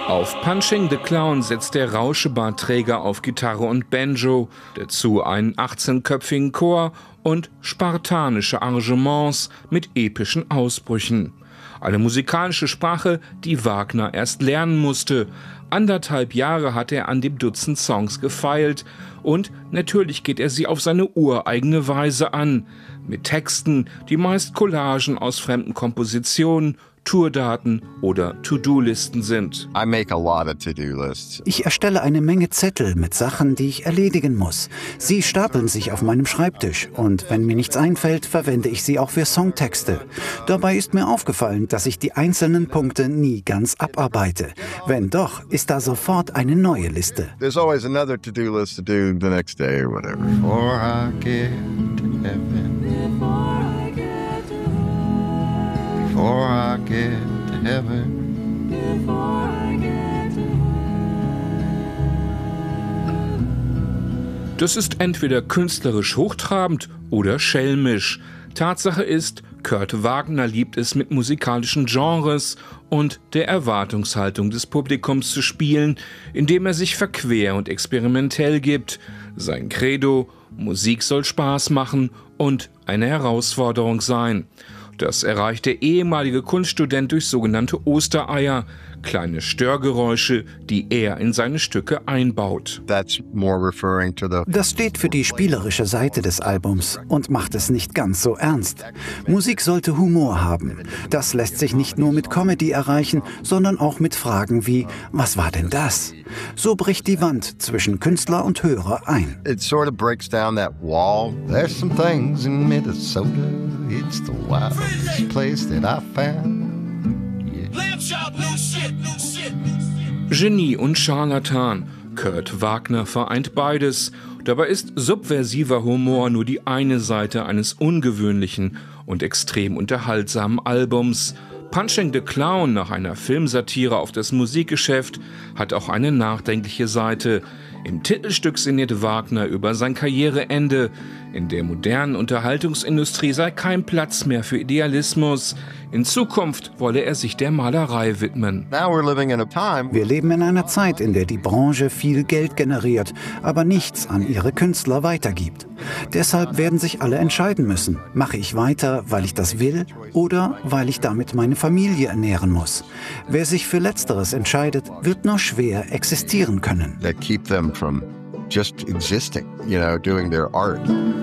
Auf Punching the Clown setzt der Rauschebartträger auf Gitarre und Banjo, dazu einen 18-köpfigen Chor und spartanische Arrangements mit epischen Ausbrüchen. Eine musikalische Sprache, die Wagner erst lernen musste. 1,5 Jahre hat er an dem Dutzend Songs gefeilt und natürlich geht er sie auf seine ureigene Weise an. Mit Texten, die meist Collagen aus fremden Kompositionen, Tourdaten oder To-Do-Listen sind. Ich erstelle eine Menge Zettel mit Sachen, die ich erledigen muss. Sie stapeln sich auf meinem Schreibtisch und wenn mir nichts einfällt, verwende ich sie auch für Songtexte. Dabei ist mir aufgefallen, dass ich die einzelnen Punkte nie ganz abarbeite. Wenn doch, ist da sofort eine neue Liste. There's always another to-do list to do the next day or whatever. Before I get to heaven. Before I get to heaven. Before I get to heaven. Das ist entweder künstlerisch hochtrabend oder schelmisch. Tatsache ist, Kurt Wagner liebt es, mit musikalischen Genres und der Erwartungshaltung des Publikums zu spielen, indem er sich verquer und experimentell gibt. Sein Credo: Musik soll Spaß machen und eine Herausforderung sein. Das erreicht der ehemalige Kunststudent durch sogenannte Ostereier, kleine Störgeräusche, die er in seine Stücke einbaut. Das steht für die spielerische Seite des Albums und macht es nicht ganz so ernst. Musik sollte Humor haben. Das lässt sich nicht nur mit Comedy erreichen, sondern auch mit Fragen wie: Was war denn das? So bricht die Wand zwischen Künstler und Hörer ein. It sort of breaks down that wall. There's some things in Minnesota. It's the wildest place that I found. Genie und Scharlatan. Kurt Wagner vereint beides. Dabei ist subversiver Humor nur die eine Seite eines ungewöhnlichen und extrem unterhaltsamen Albums. Punching the Clown, nach einer Filmsatire auf das Musikgeschäft, hat auch eine nachdenkliche Seite. Im Titelstück sinniert Wagner über sein Karriereende. In der modernen Unterhaltungsindustrie sei kein Platz mehr für Idealismus. In Zukunft wolle er sich der Malerei widmen. Wir leben in einer Zeit, in der die Branche viel Geld generiert, aber nichts an ihre Künstler weitergibt. Deshalb werden sich alle entscheiden müssen: Mache ich weiter, weil ich das will, oder weil ich damit meine Familie ernähren muss? Wer sich für Letzteres entscheidet, wird nur schwer existieren können. That keep them from just existing, doing their art.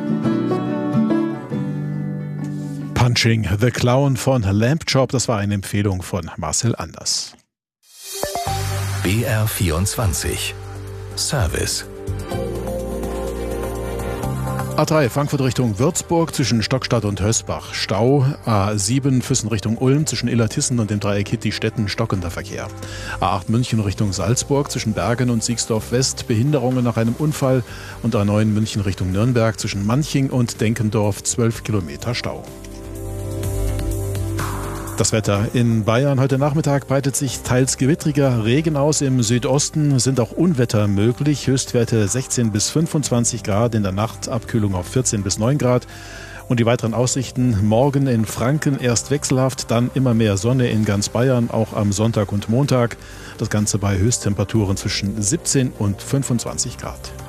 Punching the Clown von Lamp Chop, das war eine Empfehlung von Marcel Anders. BR24 Service. A3 Frankfurt Richtung Würzburg zwischen Stockstadt und Hösbach Stau. A7 Füssen Richtung Ulm zwischen Illertissen und dem Dreieck Hitti-Stetten stockender Verkehr. A8 München Richtung Salzburg zwischen Bergen und Siegsdorf West Behinderungen nach einem Unfall und A9 München Richtung Nürnberg zwischen Manching und Denkendorf 12 Kilometer Stau. Das Wetter in Bayern: Heute Nachmittag breitet sich teils gewittriger Regen aus. Im Südosten sind auch Unwetter möglich. Höchstwerte 16 bis 25 Grad, in der Nacht Abkühlung auf 14 bis 9 Grad. Und die weiteren Aussichten: Morgen in Franken erst wechselhaft, dann immer mehr Sonne in ganz Bayern, auch am Sonntag und Montag. Das Ganze bei Höchsttemperaturen zwischen 17 und 25 Grad.